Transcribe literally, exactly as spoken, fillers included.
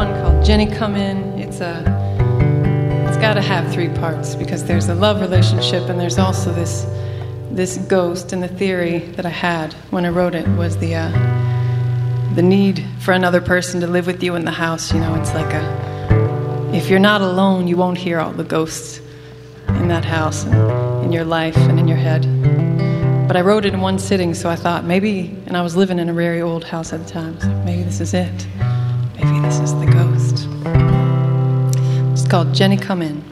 one called Jenny Come In. It's a, it's got to have three parts because there's a love relationship and there's also this, this ghost. And the theory that I had when I wrote it was the, uh, the need for another person to live with you in the house. You know, it's like a, if you're not alone, you won't hear all the ghosts in that house and in your life and in your head. But I wrote it in one sitting, so I thought maybe, and I was living in a very old house at the time, so maybe this is it. Maybe this is the ghost. It's called Jenny Come In.